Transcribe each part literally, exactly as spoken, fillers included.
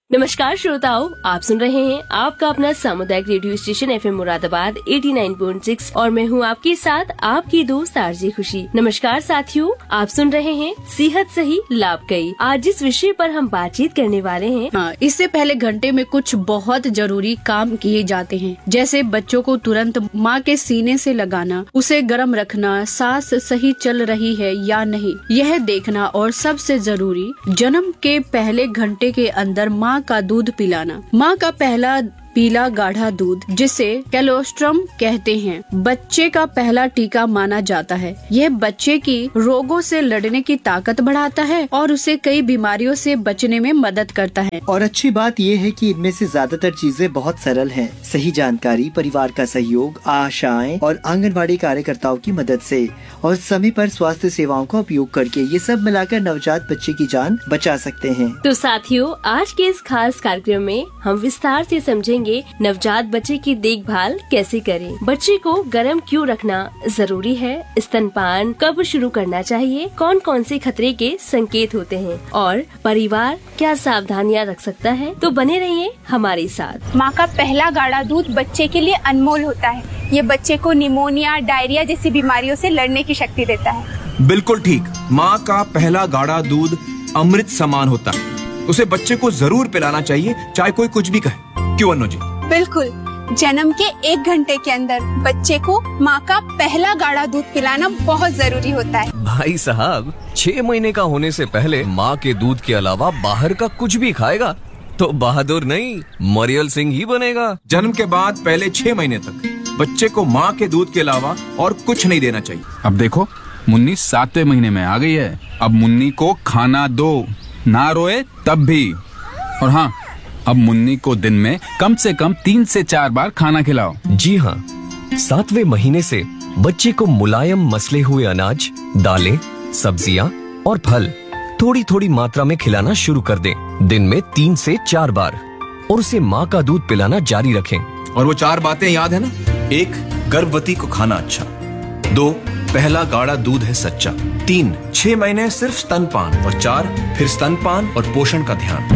नमस्कार श्रोताओ, आप सुन रहे हैं आपका अपना सामुदायिक radio station F M Moradabad नवासी पॉइंट छह और मैं हूं आपके साथ आपकी दोस्त आरजे खुशी। नमस्कार साथियों, आप सुन रहे हैं सेहत सही लाभ कई। आज जिस विषय पर हम बातचीत करने वाले हैं, हाँ, इससे पहले घंटे में कुछ बहुत जरूरी काम किए जाते हैं, जैसे बच्चों को तुरंत माँ के सीने से लगाना, उसे गर्म रखना, सांस सही चल रही है या नहीं यह देखना, और सबसे जरूरी जन्म के पहले घंटे के अंदर माँ का दूध पिलाना। माँ का पहला पीला गाढ़ा दूध, जिसे कैलोस्ट्रम कहते हैं, बच्चे का पहला टीका माना जाता है। यह बच्चे की रोगों से लड़ने की ताकत बढ़ाता है और उसे कई बीमारियों से बचने में मदद करता है। और अच्छी बात यह है कि इनमें से ज्यादातर चीजें बहुत सरल हैं। सही जानकारी, परिवार का सहयोग, आशाएं और आंगनवाड़ी कार्यकर्ताओं की मदद से और समय पर स्वास्थ्य सेवाओं का उपयोग करके ये सब मिलाकर नवजात बच्चे की जान बचा सकते हैं। तो साथियों, आज के इस खास कार्यक्रम में हम विस्तार से समझेंगे नवजात बच्चे की देखभाल कैसे करें, बच्चे को गर्म क्यों रखना जरूरी है, स्तनपान कब शुरू करना चाहिए, कौन कौन से खतरे के संकेत होते हैं और परिवार क्या सावधानियां रख सकता है। तो बने रहिए हमारे साथ। माँ का पहला गाढ़ा दूध बच्चे के लिए अनमोल होता है। ये बच्चे को निमोनिया, डायरिया जैसी बीमारियों से लड़ने की शक्ति देता है। बिल्कुल ठीक, माँ का पहला गाढ़ा दूध अमृत समान होता है। उसे बच्चे को जरूर पिलाना चाहिए, चाहे कोई कुछ भी कहे। क्यों अनु जी? बिल्कुल, जन्म के एक घंटे के अंदर बच्चे को माँ का पहला गाढ़ा दूध पिलाना बहुत जरूरी होता है। भाई साहब, छह महीने का होने से पहले माँ के दूध के अलावा बाहर का कुछ भी खाएगा तो बहादुर नहीं, मरियल सिंह ही बनेगा। जन्म के बाद पहले छह महीने तक बच्चे को माँ के दूध के अलावा और कुछ नहीं देना चाहिए। अब देखो, मुन्नी सातवें महीने में आ गई है। अब मुन्नी को खाना दो, ना रोए तब भी। और हाँ, अब मुन्नी को दिन में कम से कम तीन से चार बार खाना खिलाओ। जी हाँ, सातवें महीने से बच्चे को मुलायम मसले हुए अनाज, दालें, सब्जियां और फल थोड़ी थोड़ी मात्रा में खिलाना शुरू कर दें, दिन में तीन से चार बार, और उसे माँ का दूध पिलाना जारी रखें। और वो चार बातें याद है ना? एक, गर्भवती को खाना अच्छा। दो, पहला गाढ़ा दूध है सच्चा। तीन, छह महीने सिर्फ स्तनपान। और चार, फिर स्तनपान और पोषण का ध्यान।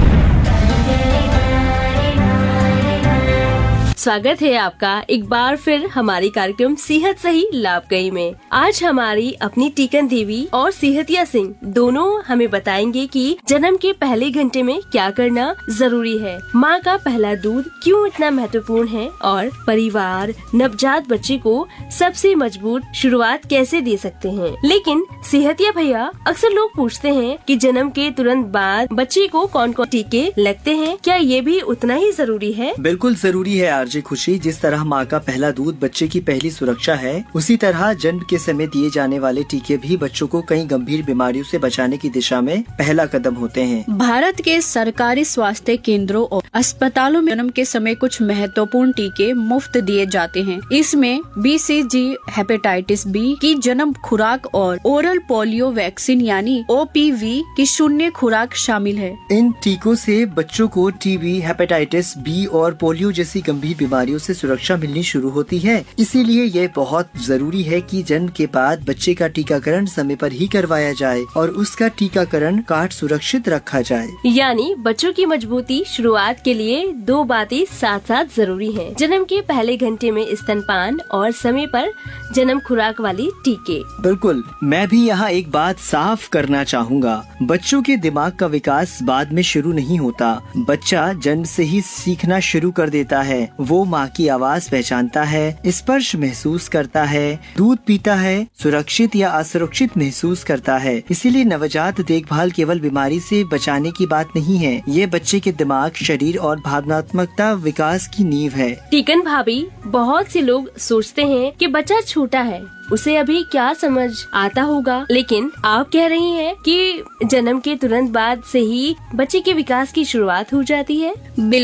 स्वागत है आपका एक बार फिर हमारी कार्यक्रम सेहत सही लाभ कई में। आज हमारी अपनी टीकन देवी और सेहतिया सिंह दोनों हमें बताएंगे कि जन्म के पहले घंटे में क्या करना जरूरी है, माँ का पहला दूध क्यों इतना महत्वपूर्ण है और परिवार नवजात बच्चे को सबसे मजबूत शुरुआत कैसे दे सकते हैं। लेकिन सेहतिया भैया, अक्सर लोग पूछते हैं कि जन्म के तुरंत बाद बच्चे को कौन कौन टीके लगते हैं, क्या ये भी उतना ही जरूरी है? बिल्कुल जरूरी है आरजे खुशी। जिस तरह माँ का पहला दूध बच्चे की पहली सुरक्षा है, उसी तरह जन्म के समय दिए जाने वाले टीके भी बच्चों को कई गंभीर बीमारियों से बचाने की दिशा में पहला कदम होते हैं। भारत के सरकारी स्वास्थ्य केंद्रों और अस्पतालों में जन्म के समय कुछ महत्वपूर्ण टीके मुफ्त दिए जाते हैं। इसमें बीसीजी, हेपेटाइटिस बी की जन्म खुराक और ओरल पोलियो वैक्सीन यानी ओपीवी की शून्य खुराक शामिल है। इन टीकों से बच्चों को टीबी, हेपेटाइटिस बी और पोलियो जैसी गंभीर बीमारियों से सुरक्षा मिलनी शुरू होती है। इसीलिए ये बहुत जरूरी है कि जन्म के बाद बच्चे का टीकाकरण समय पर ही करवाया जाए और उसका टीकाकरण कार्ड सुरक्षित रखा जाए। यानी बच्चों की मजबूती शुरुआत के लिए दो बातें साथ साथ जरूरी हैं। जन्म के पहले घंटे में स्तनपान और समय पर जन्म खुराक वाली टीके। बिल्कुल, मैं भी यहाँ एक बात साफ करना चाहूँगा। बच्चों के दिमाग का विकास बाद में शुरू नहीं होता। बच्चा जन्म से ही सीखना शुरू कर देता है। वो माँ की आवाज पहचानता है, स्पर्श महसूस करता है, दूध पीता है, सुरक्षित या असुरक्षित महसूस करता है। इसीलिए नवजात देखभाल केवल बीमारी से बचाने की बात नहीं है, ये बच्चे के दिमाग, शरीर और भावनात्मकता विकास की नींव है। टीकन भाभी, बहुत से लोग सोचते हैं कि बच्चा छोटा है, उसे अभी क्या समझ आता होगा, लेकिन आप कह रही हैं कि जन्म के तुरंत बाद से ही बच्चे के विकास की शुरुआत हो जाती है। बिल्कुल,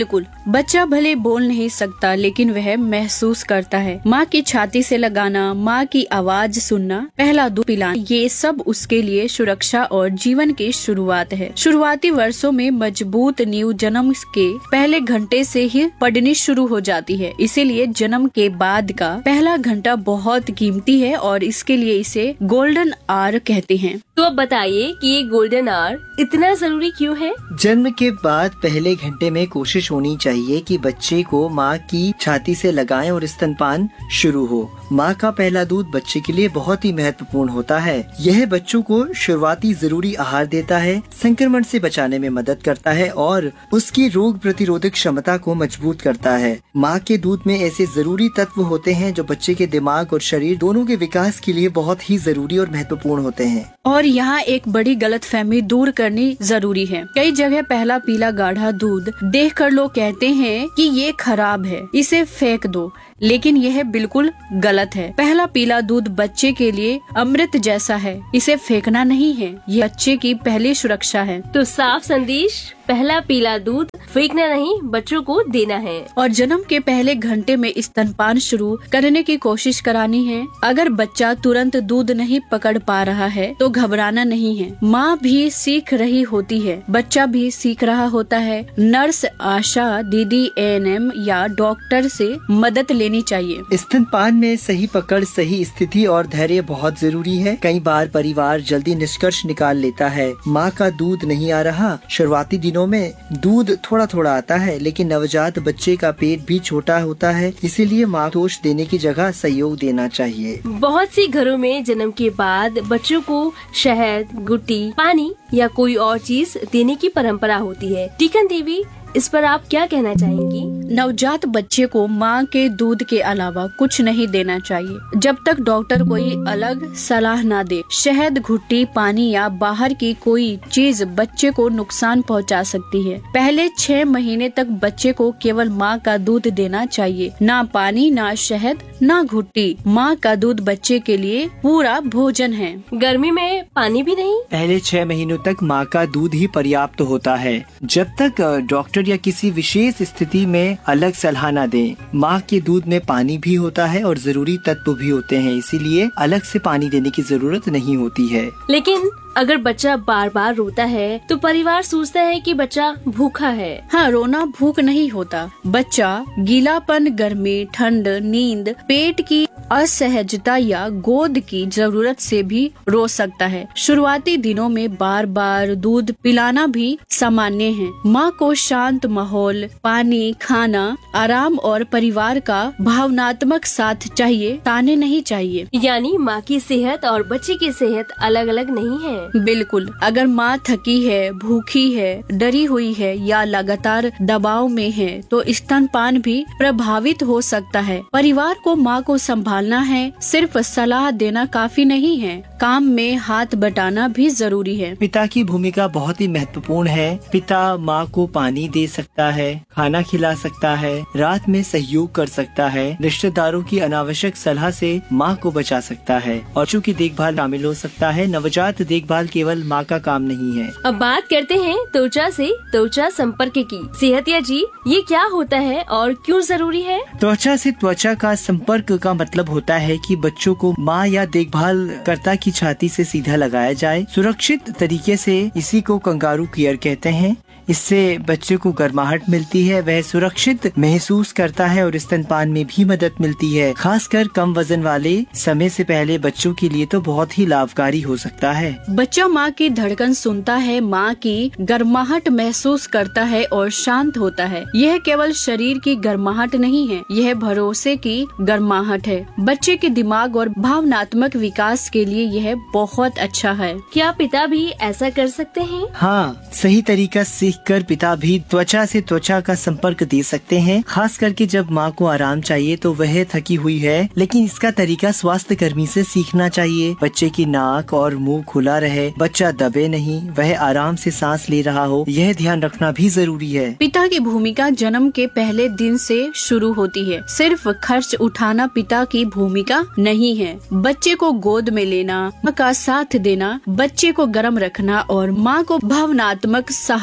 बच्चा भले बोल नहीं सकता लेकिन वह महसूस करता है। माँ की छाती से लगाना, माँ की आवाज सुनना, पहला दूध पिलाना, ये सब उसके लिए सुरक्षा और जीवन की शुरुआत है। शुरुआती वर्षों में मजबूत नींव जन्म के पहले घंटे से ही पड़नी शुरू हो जाती है। इसीलिए जन्म के बाद का पहला घंटा बहुत कीमती है और इसके लिए इसे गोल्डन आवर कहते हैं। तो अब बताइए कि ये गोल्डन आवर इतना जरूरी क्यों है? जन्म के बाद पहले घंटे में कोशिश होनी चाहिए कि बच्चे को माँ की छाती से लगाएं और स्तनपान शुरू हो। माँ का पहला दूध बच्चे के लिए बहुत ही महत्वपूर्ण होता है। यह बच्चों को शुरुआती जरूरी आहार देता है, संक्रमण से बचाने में मदद करता है और उसकी रोग प्रतिरोधक क्षमता को मजबूत करता है। माँ के दूध में ऐसे जरूरी तत्व होते हैं जो बच्चे के दिमाग और शरीर दोनों के विकास के लिए बहुत ही जरूरी और महत्वपूर्ण होते हैं। और यहाँ एक बड़ी गलतफहमी दूर करनी जरूरी है। कई जगह पहला पीला गाढ़ा दूध देखकर लोग कहते हैं कि ये खराब है, इसे फेंक दो, लेकिन यह बिल्कुल गलत है। पहला पीला दूध बच्चे के लिए अमृत जैसा है, इसे फेंकना नहीं है, ये बच्चे की पहली सुरक्षा है। तो साफ संदेश, पहला पीला दूध फेंकना नहीं, बच्चों को देना है। और जन्म के पहले घंटे में स्तनपान शुरू करने की कोशिश करानी है। अगर बच्चा तुरंत दूध नहीं पकड़ पा रहा है तो घबराना नहीं है। माँ भी सीख रही होती है, बच्चा भी सीख रहा होता है। नर्स, आशा, दीदी, ए एन एम या डॉक्टर से मदद लेनी चाहिए। स्तनपान में सही पकड़, सही स्थिति और धैर्य बहुत जरूरी है। कई बार परिवार जल्दी निष्कर्ष निकाल लेता है, माँ का दूध नहीं आ रहा। शुरुआती दिनों में दूध थोड़ा थोड़ा आता है, लेकिन नवजात बच्चे का पेट भी छोटा होता है, इसीलिए माँ को दोष देने की जगह सहयोग देना चाहिए। बहुत सी घरों में जन्म के बाद बच्चों को शहद, गुट्टी, पानी या कोई और चीज देने की परंपरा होती है। टीकन देवी, इस पर आप क्या कहना चाहेंगी? नवजात बच्चे को माँ के दूध के अलावा कुछ नहीं देना चाहिए जब तक डॉक्टर कोई अलग सलाह ना दे। शहद, घुट्टी, पानी या बाहर की कोई चीज बच्चे को नुकसान पहुंचा सकती है। पहले छह महीने तक बच्चे को केवल माँ का दूध देना चाहिए, ना पानी, ना शहद, ना घुट्टी। माँ का दूध बच्चे के लिए पूरा भोजन है। गर्मी में पानी भी नहीं? पहले छह महीनों तक माँ का दूध ही पर्याप्त होता है, जब तक डॉक्टर या किसी विशेष स्थिति में अलग सलाह न दें। माँ के दूध में पानी भी होता है और जरूरी तत्व भी होते हैं, इसीलिए अलग से पानी देने की जरूरत नहीं होती है। लेकिन अगर बच्चा बार बार रोता है तो परिवार सोचता है कि बच्चा भूखा है। हाँ, रोना भूख नहीं होता। बच्चा गीलापन, गर्मी, ठंड, नींद, पेट की असहजता या गोद की जरूरत से भी रो सकता है। शुरुआती दिनों में बार बार दूध पिलाना भी सामान्य है। माँ को शांत माहौल, पानी, खाना, आराम और परिवार का भावनात्मक साथ चाहिए, ताने नहीं चाहिए। यानी माँ की सेहत और बच्चे की सेहत अलग अलग नहीं है। बिल्कुल। अगर माँ थकी है, भूखी है, डरी हुई है या लगातार दबाव में है तो स्तनपान भी प्रभावित हो सकता है। परिवार को माँ को संभालना है, सिर्फ सलाह देना काफी नहीं है, काम में हाथ बटाना भी जरूरी है। पिता की भूमिका बहुत ही महत्वपूर्ण है। पिता माँ को पानी दे सकता है, खाना खिला सकता है, रात में सहयोग कर सकता है, रिश्तेदारों की अनावश्यक सलाह से माँ को बचा सकता है और बच्चों की देखभाल शामिल हो सकता है। नवजात देखभाल केवल माँ का काम नहीं है। अब बात करते हैं त्वचा से त्वचा संपर्क की। सेहतिया जी, ये क्या होता है और क्यों जरूरी है? त्वचा से त्वचा का संपर्क का मतलब होता है कि बच्चों को माँ या देखभाल कर्ता की छाती से सीधा लगाया जाए, सुरक्षित तरीके से। इसी को कंगारू केयर कहते हैं। इससे बच्चे को गर्माहट मिलती है, वह सुरक्षित महसूस करता है और स्तनपान में भी मदद मिलती है। खासकर कम वजन वाले समय से पहले बच्चों के लिए तो बहुत ही लाभकारी हो सकता है। बच्चा माँ की धड़कन सुनता है, माँ की गर्माहट महसूस करता है और शांत होता है। यह केवल शरीर की गर्माहट नहीं है, यह भरोसे की गर्माहट है। बच्चे के दिमाग और भावनात्मक विकास के लिए यह बहुत अच्छा है। क्या पिता भी ऐसा कर सकते हैं? हाँ, सही तरीका सीख कर पिता भी त्वचा से त्वचा का संपर्क दे सकते हैं। खास करके जब माँ को आराम चाहिए तो वह थकी हुई है, लेकिन इसका तरीका स्वास्थ्य कर्मी से सीखना चाहिए। बच्चे की नाक और मुंह खुला रहे, बच्चा दबे नहीं, वह आराम से सांस ले रहा हो, यह ध्यान रखना भी जरूरी है। पिता की भूमिका जन्म के पहले दिन से शुरू होती है। सिर्फ खर्च उठाना पिता की भूमिका नहीं है। बच्चे को गोद में लेना, माँ का साथ देना, बच्चे को गर्म रखना और माँ को भावनात्मक सहारा देना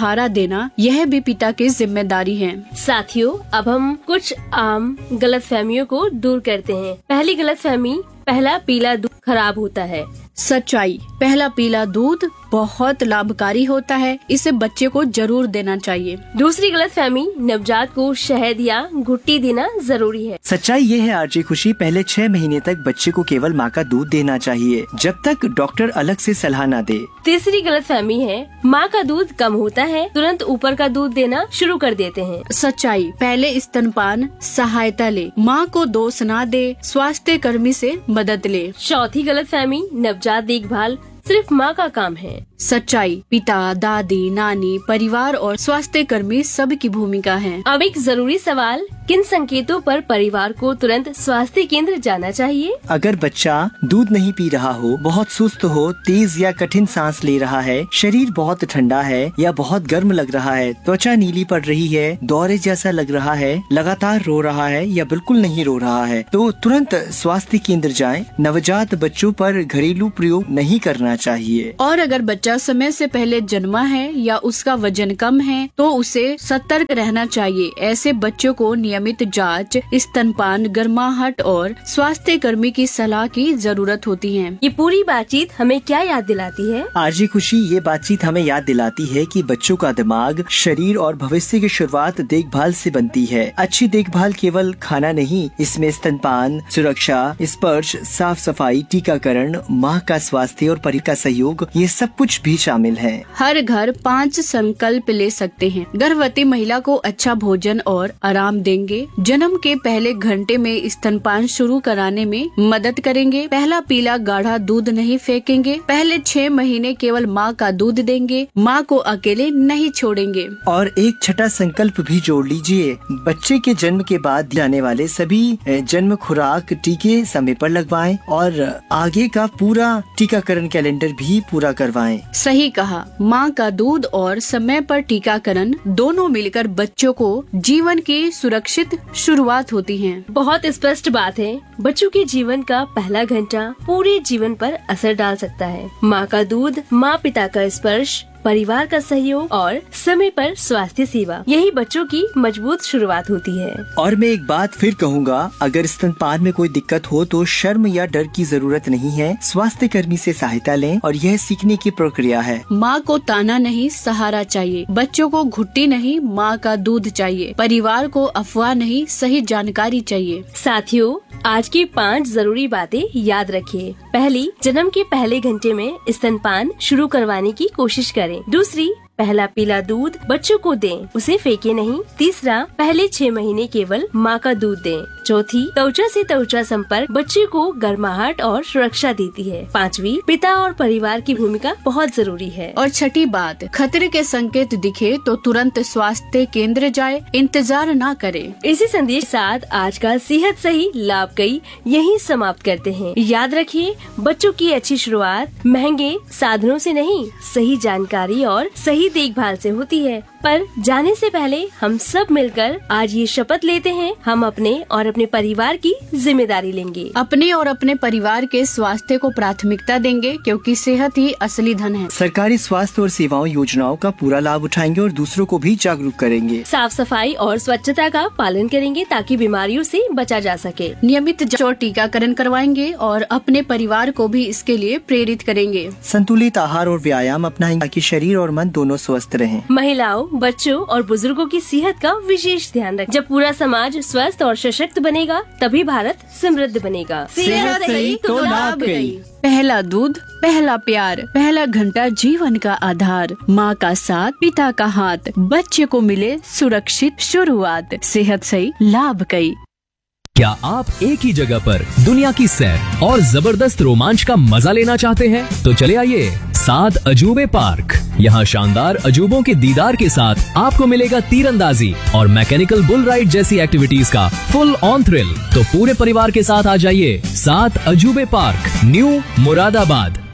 देना, यह भी पिता की जिम्मेदारी है। साथियों, अब हम कुछ आम गलतफहमियों को दूर करते हैं। पहली गलतफहमी, पहला पीला दूध खराब होता है। सच्चाई, पहला पीला दूध बहुत लाभकारी होता है, इसे बच्चे को जरूर देना चाहिए। दूसरी गलतफहमी, नवजात को शहद या घुट्टी देना जरूरी है। सच्चाई ये है आरजी खुशी, पहले छह महीने तक बच्चे को केवल माँ का दूध देना चाहिए, जब तक डॉक्टर अलग से सलाह न दे। तीसरी गलतफहमी है, माँ का दूध कम होता है, तुरंत ऊपर का दूध देना शुरू कर देते हैं। सच्चाई, पहले स्तनपान सहायता ले, माँ को दोष न दे, स्वास्थ्य कर्मी से मदद ले। चौथी गलतफहमी, नवजात देखभाल सिर्फ माँ का काम है। सच्चाई, पिता, दादी, नानी, परिवार और स्वास्थ्य कर्मी सब की भूमिका है। अब एक जरूरी सवाल, किन संकेतों पर परिवार को तुरंत स्वास्थ्य केंद्र जाना चाहिए? अगर बच्चा दूध नहीं पी रहा हो, बहुत सुस्त हो, तेज या कठिन सांस ले रहा है, शरीर बहुत ठंडा है या बहुत गर्म लग रहा है, त्वचा नीली पड़ रही है, दौरे जैसा लग रहा है, लगातार रो रहा है या बिल्कुल नहीं रो रहा है, तो तुरंत स्वास्थ्य केंद्र जाएं। नवजात बच्चों पर घरेलू प्रयोग नहीं करना चाहिए। और अगर बच्चा समय से पहले जन्मा है या उसका वजन कम है तो उसे सतर्क रहना चाहिए। ऐसे बच्चों को नियमित जांच, स्तनपान, गर्माहट और स्वास्थ्य कर्मी की सलाह की जरूरत होती है। ये पूरी बातचीत हमें क्या याद दिलाती है? आरजी खुशी, ये बातचीत हमें याद दिलाती है कि बच्चों का दिमाग, शरीर और भविष्य की शुरुआत देखभाल से बनती है। अच्छी देखभाल केवल खाना नहीं, इसमें स्तनपान, सुरक्षा, स्पर्श, साफ सफाई, टीकाकरण, माँ का स्वास्थ्य और परिवार का सहयोग, ये सब कुछ भी शामिल है। हर घर पाँच संकल्प ले सकते हैं। गर्भवती महिला को अच्छा भोजन और आराम देंगे, जन्म के पहले घंटे में स्तनपान शुरू कराने में मदद करेंगे, पहला पीला गाढ़ा दूध नहीं फेंकेंगे, पहले छह महीने केवल माँ का दूध देंगे, माँ को अकेले नहीं छोड़ेंगे। और एक छठा संकल्प भी जोड़ लीजिए, बच्चे के जन्म के बाद जाने वाले सभी जन्म खुराक टीके समय पर लगवाएं और आगे का पूरा टीकाकरण कैलेंडर भी पूरा करवाएं। सही कहा, माँ का दूध और समय पर टीकाकरण दोनों मिलकर बच्चों को जीवन की सुरक्षित शुरुआत होती है। बहुत स्पष्ट बात है, बच्चों के जीवन का पहला घंटा पूरे जीवन पर असर डाल सकता है। माँ का दूध, माँ पिता का स्पर्श, परिवार का सहयोग और समय पर स्वास्थ्य सेवा, यही बच्चों की मजबूत शुरुआत होती है। और मैं एक बात फिर कहूँगा, अगर स्तनपान में कोई दिक्कत हो तो शर्म या डर की जरूरत नहीं है, स्वास्थ्य कर्मी से सहायता लें और यह सीखने की प्रक्रिया है। माँ को ताना नहीं, सहारा चाहिए, बच्चों को घुट्टी नहीं, माँ का दूध चाहिए, परिवार को अफवाह नहीं, सही जानकारी चाहिए। साथियों, आज की पांच जरूरी बातें याद रखिए। पहली, जन्म के पहले घंटे में स्तनपान शुरू करवाने की कोशिश करें। दूसरी, पहला पीला दूध बच्चों को दें, उसे फेंके नहीं। तीसरा, पहले छह महीने केवल माँ का दूध दें। चौथी, त्वचा से त्वचा संपर्क बच्चे को गर्माहट और सुरक्षा देती है। पांचवी, पिता और परिवार की भूमिका बहुत जरूरी है। और छठी बात, खतरे के संकेत दिखे तो तुरंत स्वास्थ्य केंद्र जाए, इंतजार ना करे। इसी संदेश के साथ आज का सेहत सही लाभ कई यही समाप्त करते हैं। याद रखिए, बच्चों की अच्छी शुरुआत महंगे साधनों से नहीं, सही जानकारी और सही देखभाल से होती है। पर जाने से पहले हम सब मिलकर आज ये शपथ लेते हैं, हम अपने और अपने परिवार की जिम्मेदारी लेंगे। अपने और अपने परिवार के स्वास्थ्य को प्राथमिकता देंगे, क्योंकि सेहत ही असली धन है। सरकारी स्वास्थ्य और सेवाओं योजनाओं का पूरा लाभ उठाएंगे और दूसरों को भी जागरूक करेंगे। साफ सफाई और स्वच्छता का पालन करेंगे ताकि बीमारियों से बचा जा सके। नियमित जांच और टीकाकरण करवाएंगे और अपने परिवार को भी इसके लिए प्रेरित करेंगे। संतुलित आहार और व्यायाम अपनाएंगे ताकि शरीर और मन दोनों स्वस्थ रहें। महिलाओं, बच्चों और बुजुर्गों की सेहत का विशेष ध्यान रखें। जब पूरा समाज स्वस्थ और सशक्त बनेगा, तभी भारत समृद्ध बनेगा। सेहत सही तो लाभ कई। पहला दूध, पहला प्यार, पहला घंटा जीवन का आधार, माँ का साथ, पिता का हाथ, बच्चे को मिले सुरक्षित शुरुआत। सेहत सही लाभ कई। क्या आप एक ही जगह पर दुनिया की सैर और जबरदस्त रोमांच का मजा लेना चाहते हैं? तो चले आइए सात अजूबे पार्क। यहाँ शानदार अजूबों के दीदार के साथ आपको मिलेगा तीरंदाजी और मैकेनिकल बुल राइड जैसी एक्टिविटीज का फुल ऑन थ्रिल। तो पूरे परिवार के साथ आ जाइए सात अजूबे पार्क, न्यू मुरादाबाद।